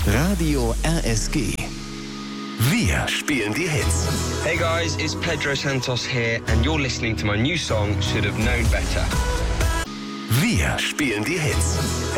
Radio RSG. Wir spielen die Hits. Hey guys, it's Pedro Santos here and you're listening to my new song, Should Have Known Better. Wir spielen die Hits.